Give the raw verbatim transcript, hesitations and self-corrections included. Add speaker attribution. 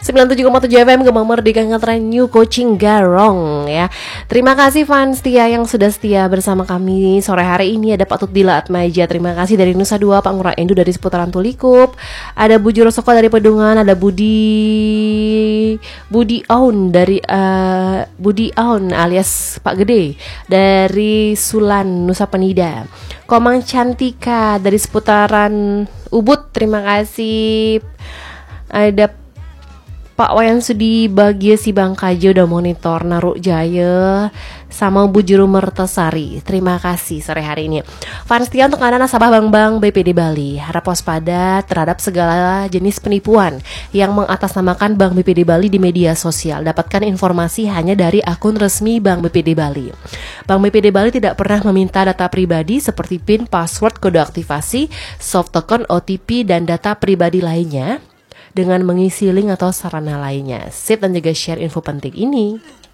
Speaker 1: sembilan puluh tujuh koma tujuh F M Gemang Merdeka Ngetren New Coaching Garong ya. Terima kasih fans setia yang sudah setia bersama kami sore hari ini. Ada Pak Tutdila Atmaja, terima kasih dari Nusa Dua, Pak Ngurah Endu dari seputaran Tulikup, ada Bu Jurosoko dari Pedungan, ada Budi Budi Aun dari uh, Budi Aun alias Pak Gede dari Sulan Nusa Penida, Komang Cantika dari seputaran Ubud, terima kasih. Ada Pak Wayan Sudi Bagia si Bangkajo udah monitor Naruk Jaya sama Bu Juru Mertasari. Terima kasih sore hari ini. Fans setia untuk Anda nasabah Bank-Bank B P D Bali, harap waspada terhadap segala jenis penipuan yang mengatasnamakan Bank B P D Bali di media sosial. Dapatkan informasi hanya dari akun resmi Bank B P D Bali. Bank B P D Bali tidak pernah meminta data pribadi seperti PIN, password, kode aktivasi, soft token, O T P, dan data pribadi lainnya dengan mengisi link atau sarana lainnya. Save dan juga share info penting ini.